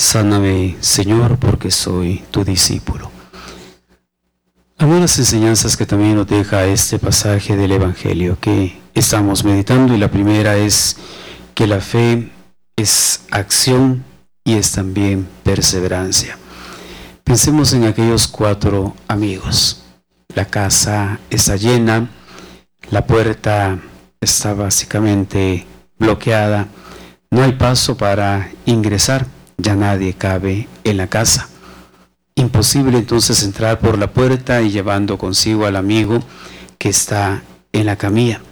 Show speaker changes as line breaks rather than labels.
Sáname, Señor, porque soy tu discípulo. Algunas enseñanzas que también nos deja este pasaje del Evangelio que estamos meditando, y la primera es que la fe es acción y es también perseverancia. Pensemos en aquellos 4 amigos. La casa está llena, la puerta está básicamente bloqueada, no hay paso para ingresar, ya nadie cabe en la casa. Imposible entonces entrar por la puerta y llevando consigo al amigo que está en la camilla.